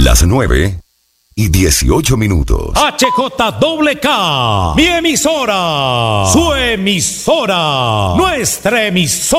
Las 9:18. HJWK, mi emisora, su emisora, nuestra emisora.